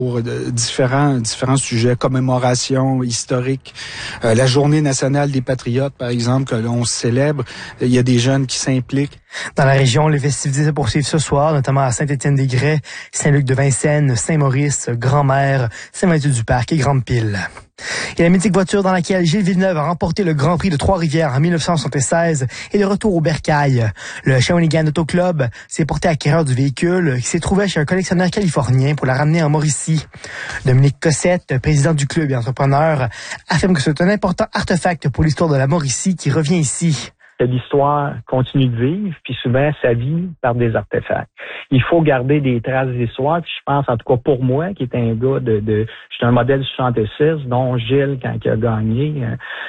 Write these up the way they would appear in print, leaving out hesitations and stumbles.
pour différents sujets, commémorations historiques. La Journée nationale des patriotes, par exemple, que l'on célèbre. Il y a des jeunes qui s'impliquent. Dans la région, les festivités se poursuivent ce soir, notamment à Saint-Étienne-des-Grès, Saint-Luc-de-Vincennes, Saint-Maurice, Grand-Mère, Saint-Mathieu-du-Parc et Grande-Pile. Et la mythique voiture dans laquelle Gilles Villeneuve a remporté le Grand Prix de Trois-Rivières en 1976 est de retour au bercail. Le Shawinigan Auto Club s'est porté acquéreur du véhicule qui s'est trouvé chez un collectionneur californien pour la ramener en Mauricie. Dominique Cossette, président du club et entrepreneur, affirme que c'est un important artefact pour l'histoire de la Mauricie qui revient ici. L'histoire continue de vivre, puis souvent, ça vit par des artefacts. Il faut garder des traces d'histoire, puis je pense, en tout cas pour moi, qui est un gars j'étais un modèle 66, dont Gilles, quand il a gagné,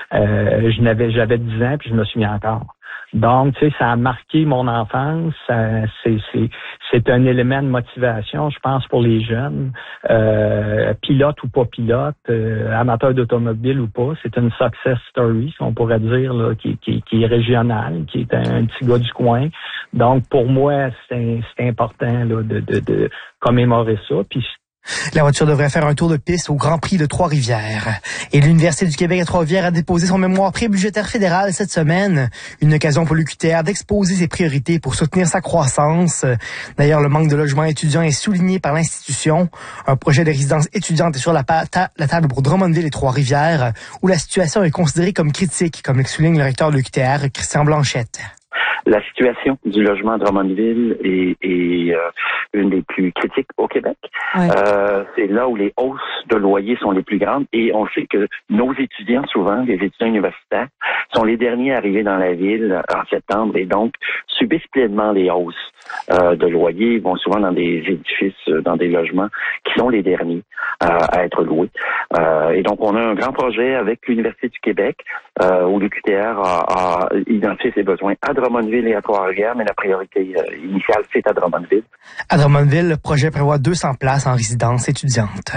j'avais 10 ans, puis je me souviens encore. Donc, tu sais, ça a marqué mon enfance. C'est un élément de motivation, je pense, pour les jeunes, pilote ou pas pilote, amateur d'automobile ou pas. C'est une success story, si on pourrait dire, là, qui est régionale, qui est un petit gars du coin. Donc, pour moi, c'est important là, de commémorer ça. Puis la voiture devrait faire un tour de piste au Grand Prix de Trois-Rivières. Et l'Université du Québec à Trois-Rivières a déposé son mémoire prébudgétaire fédéral cette semaine. Une occasion pour l'UQTR d'exposer ses priorités pour soutenir sa croissance. D'ailleurs, le manque de logements étudiants est souligné par l'institution. Un projet de résidence étudiante est sur la table pour Drummondville et Trois-Rivières, où la situation est considérée comme critique, comme le souligne le recteur de l'UQTR, Christian Blanchette. La situation du logement à Drummondville est une des plus critiques au Québec. Ouais. C'est là où les hausses de loyers sont les plus grandes et on sait que nos étudiants, souvent, les étudiants universitaires, sont les derniers arrivés dans la ville en septembre et donc subissent pleinement les hausses de loyers. Ils vont souvent dans des édifices, dans des logements qui sont les derniers à être loués. Et donc, on a un grand projet avec l'Université du Québec où l'UQTR a identifié ses besoins à Drummondville et à Trois-Rivières, mais la priorité initiale, c'est à Drummondville. À Drummondville, le projet prévoit 200 places en résidence étudiante.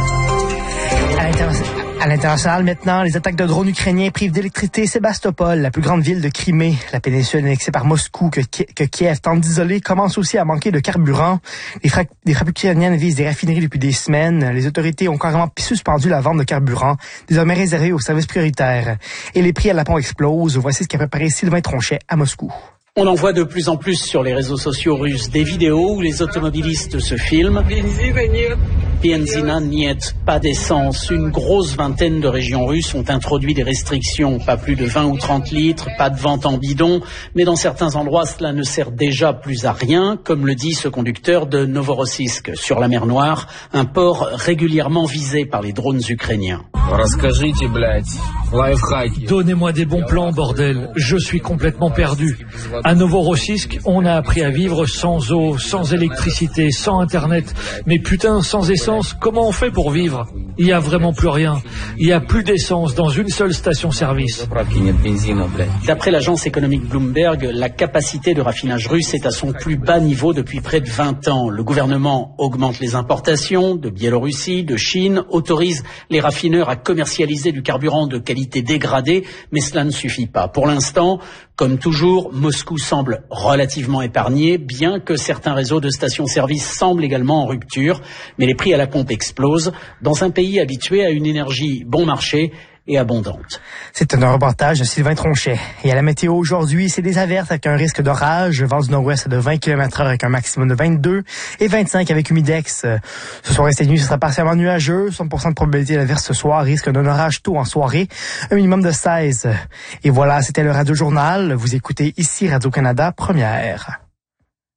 À l'international, maintenant, les attaques de drones ukrainiens privent d'électricité Sébastopol, la plus grande ville de Crimée. La péninsule annexée par Moscou que Kiev tente d'isoler commence aussi à manquer de carburant. Les frappes ukrainiennes visent des raffineries depuis des semaines. Les autorités ont carrément suspendu la vente de carburant, désormais réservée aux services prioritaires. Et les prix à la pompe explosent. Voici ce qu'a préparé Sylvain Tronchet à Moscou. On en voit de plus en plus sur les réseaux sociaux russes des vidéos où les automobilistes se filment. Benzina niet, pas d'essence. Une grosse vingtaine de régions russes ont introduit des restrictions. Pas plus de 20 ou 30 litres, pas de vente en bidon. Mais dans certains endroits, cela ne sert déjà plus à rien, comme le dit ce conducteur de Novorossiysk, sur la mer Noire, un port régulièrement visé par les drones ukrainiens. Donnez-moi des bons plans, bordel. Je suis complètement perdu. À Novorossiysk, on a appris à vivre sans eau, sans électricité, sans Internet. Mais putain, sans essence, comment on fait pour vivre ? Il n'y a vraiment plus rien. Il n'y a plus d'essence dans une seule station-service. D'après l'agence économique Bloomberg, la capacité de raffinage russe est à son plus bas niveau depuis près de 20 ans. Le gouvernement augmente les importations de Biélorussie, de Chine, autorise les raffineurs à commercialiser du carburant de qualité dégradée, mais cela ne suffit pas. Pour l'instant, comme toujours, Moscou semble relativement épargné, bien que certains réseaux de stations-service semblent également en rupture. Mais les prix à la pompe explosent dans un pays habitué à une énergie bon marché et abondante. C'est un reportage de Sylvain Tronchet. Et à la météo aujourd'hui, c'est des averses avec un risque d'orage, vent du nord-ouest de 20 km/h avec un maximum de 22 et 25 avec humidex. Ce soir et cette nuit, ce sera partiellement nuageux, 100% de probabilité d'averse ce soir, risque d'un orage tôt en soirée, un minimum de 16. Et voilà, c'était le Radio Journal. Vous écoutez ici Radio-Canada Première.